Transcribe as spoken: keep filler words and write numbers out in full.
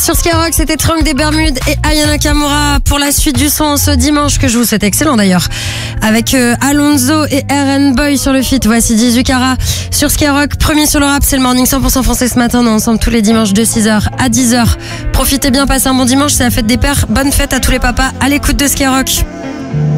Sur Skyrock, c'était Trunk des Bermudes et Aya Nakamura pour la suite du son ce dimanche, que je vous souhaite excellent d'ailleurs. Avec euh, Alonso et R N Boy sur le feat. Voici dix-huit carats sur Skyrock. Premier sur le rap, c'est le Morning cent pour cent français ce matin. On est ensemble tous les dimanches de six heures à dix heures. Profitez bien, passez un bon dimanche, c'est la fête des pères. Bonne fête à tous les papas à l'écoute de Skyrock.